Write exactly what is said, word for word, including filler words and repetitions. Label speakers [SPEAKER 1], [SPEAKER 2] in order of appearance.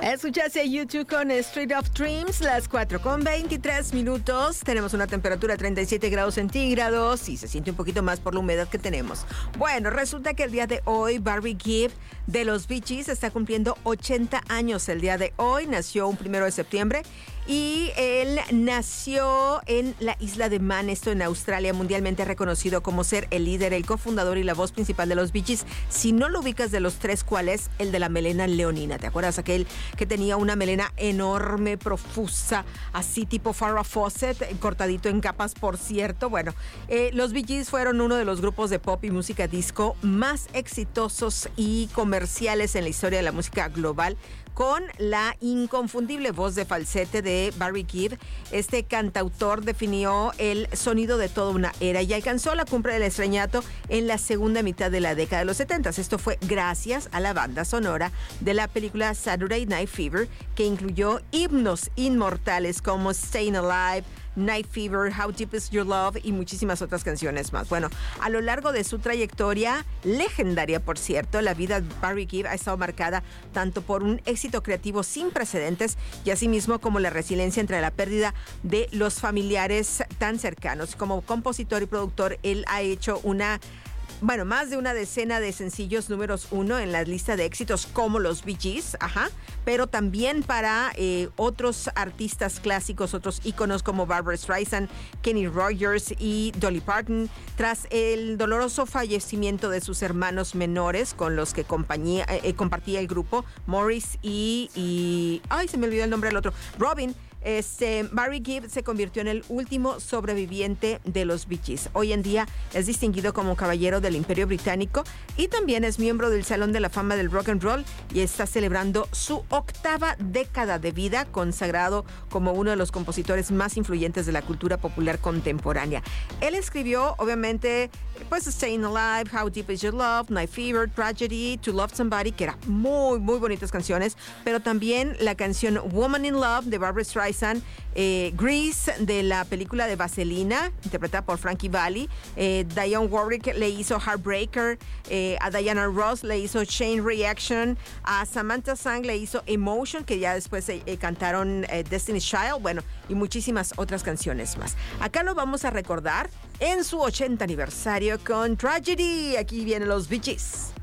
[SPEAKER 1] Escuchaste a YouTube con Street of Dreams, las cuatro con veintitrés minutos. Tenemos una temperatura de treinta y siete grados centígrados y se siente un poquito más por la humedad que tenemos. Bueno, resulta que el día de hoy Barry Gibb de los Bee Gees está cumpliendo ochenta años el día de hoy. Nació un primero de septiembre y él nació en la isla de Man, esto en Australia, mundialmente reconocido como ser el líder, el cofundador y la voz principal de los Bee Gees. Si no lo ubicas de los tres, ¿cuál es? El de la melena leonina. ¿Te acuerdas? Aquel que tenía una melena enorme, profusa, así tipo Farrah Fawcett, cortadito en capas, por cierto. Bueno, eh, los Bee Gees fueron uno de los grupos de pop y música disco más exitosos y comerciales en la historia de la música global, con la inconfundible voz de falsete de Barry Gibb. Este cantautor definió el sonido de toda una era y alcanzó la cumbre del estrellato en la segunda mitad de la década de los setentas. Esto fue gracias a la banda sonora de la película Saturday Night Fever, que incluyó himnos inmortales como Staying Alive, Night Fever, How Deep Is Your Love y muchísimas otras canciones más. Bueno, a lo largo de su trayectoria, legendaria por cierto, la vida de Barry Gibb ha estado marcada tanto por un éxito creativo sin precedentes y asimismo como la resiliencia entre la pérdida de los familiares tan cercanos. Como compositor y productor, él ha hecho una... Bueno, más de una decena de sencillos números uno en la lista de éxitos como los Bee Gees, ajá, pero también para eh, otros artistas clásicos, otros íconos como Barbra Streisand, Kenny Rogers y Dolly Parton. Tras el doloroso fallecimiento de sus hermanos menores con los que compañía, eh, compartía el grupo, Morris y, y... Ay, se me olvidó el nombre del otro. Robin. Este, Barry Gibb se convirtió en el último sobreviviente de los Bee Gees. Hoy en día es distinguido como caballero del Imperio Británico y también es miembro del Salón de la Fama del Rock and Roll y está celebrando su octava década de vida, consagrado como uno de los compositores más influyentes de la cultura popular contemporánea. Él escribió, obviamente, pues Staying Alive, How Deep Is Your Love, Night Fever, Tragedy, To Love Somebody, que eran muy, muy bonitas canciones, pero también la canción Woman in Love de Barbra Streisand, Eh, Grease de la película de Vaselina, interpretada por Frankie Valli. eh, Dionne Warwick le hizo Heartbreaker, eh, a Diana Ross le hizo Chain Reaction, a Samantha Sang le hizo Emotion, que ya después eh, eh, cantaron eh, Destiny's Child, bueno, y muchísimas otras canciones más. Acá lo vamos a recordar en su ochenta aniversario con Tragedy. Aquí vienen los Bee Gees.